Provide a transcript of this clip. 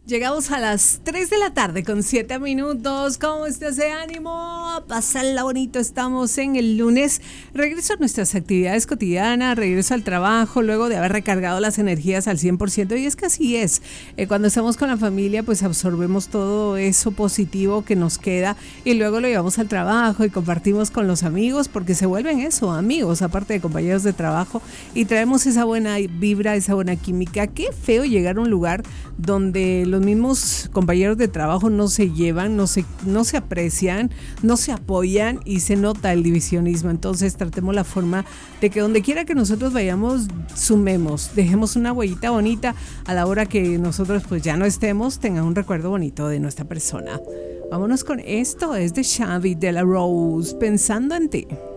Llegamos a las 3 de la tarde con 7 minutos. ¿Cómo está ese ánimo? Pasarla bonito. Estamos en el lunes. Regreso a nuestras actividades cotidianas, regreso al trabajo, luego de haber recargado las energías al 100%. Y es que así es. Cuando estamos con la familia, pues absorbemos todo eso positivo que nos queda y luego lo llevamos al trabajo y compartimos con los amigos, porque se vuelven eso, amigos, aparte de compañeros de trabajo, y traemos esa buena vibra, esa buena química. Qué feo llegar a un lugar donde los mismos compañeros de trabajo no se llevan, no se aprecian, no se apoyan y se nota el divisionismo. Entonces tratemos la forma de que donde quiera que nosotros vayamos, sumemos, dejemos una huellita bonita a la hora que nosotros pues ya no estemos, tengan un recuerdo bonito de nuestra persona. Vámonos con esto, es de Xavi de la Rose, Pensando en ti.